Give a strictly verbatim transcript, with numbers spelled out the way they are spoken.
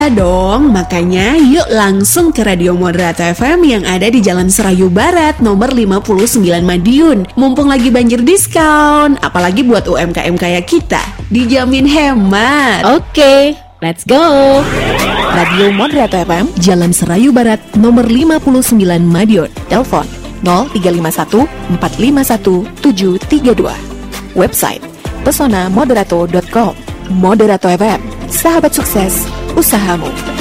dong, makanya yuk langsung ke Radio Moderato F M yang ada di Jalan Serayu Barat nomor lima puluh sembilan Madiun. Mumpung lagi banjir diskon, apalagi buat U M K M kayak kita, dijamin hemat. Oke, let's go. Radio Moderato F M, Jalan Serayu Barat nomor lima puluh sembilan Madiun. Telepon nol tiga lima satu empat lima satu tujuh tiga dua. Website pesona moderato dot com. Moderato F M, sahabat sukses usahamu.